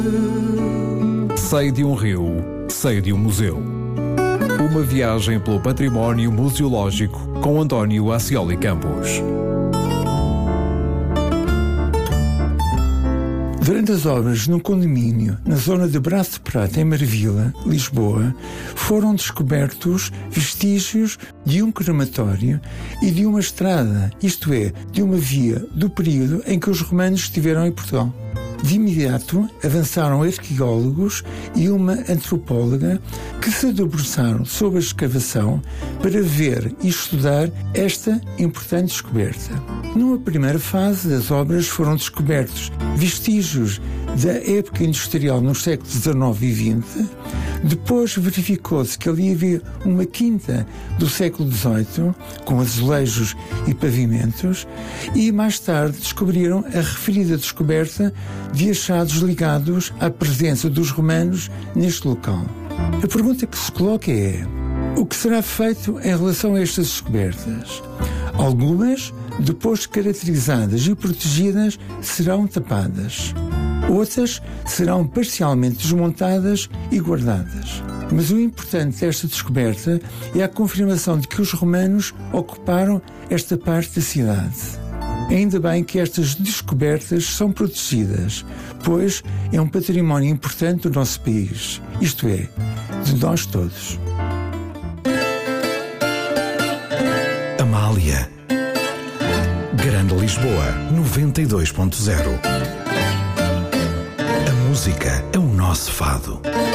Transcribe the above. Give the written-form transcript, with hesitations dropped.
Sei de um rio, sei de um museu. Uma viagem pelo património museológico com António Ascioli Campos. Durante as obras no condomínio, na zona de Braço de Prata, em Marvila, Lisboa, foram descobertos vestígios de um crematório e de uma estrada, isto é, de uma via do período em que os romanos estiveram em Portugal. De imediato, avançaram arqueólogos e uma antropóloga que se debruçaram sobre a escavação para ver e estudar esta importante descoberta. Numa primeira fase, as obras foram descobertos vestígios da época industrial nos séculos XIX e XX. Depois verificou-se que ali havia uma quinta do século XVIII, com azulejos e pavimentos, e mais tarde descobriram a referida descoberta de achados ligados à presença dos romanos neste local. A pergunta que se coloca é: o que será feito em relação a estas descobertas? Algumas, depois de caracterizadas e protegidas, serão tapadas. Outras serão parcialmente desmontadas e guardadas. Mas o importante desta descoberta é a confirmação de que os romanos ocuparam esta parte da cidade. Ainda bem que estas descobertas são protegidas, pois é um património importante do nosso país, isto é, de nós todos. Amália. Grande Lisboa, 92.0. A música é o nosso fado.